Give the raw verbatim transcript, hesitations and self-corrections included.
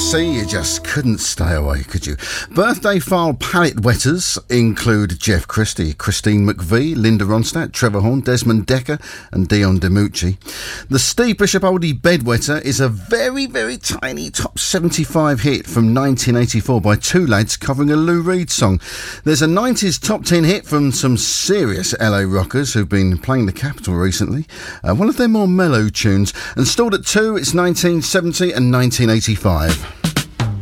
See, you just couldn't stay away, could you? Birthday file palette wetters include Jeff Christie, Christine McVie, Linda Ronstadt, Trevor Horn, Desmond Decker and Dion DiMucci. The Steve Bishop Oldie Bedwetter is a very, very tiny top seventy-five hit from nineteen eighty-four by two lads covering a Lou Reed song. There's a nineties top ten hit from some serious L A rockers who've been playing the Capitol recently. Uh, one of their more mellow tunes. And stalled at two, it's nineteen seventy and nineteen eighty-five.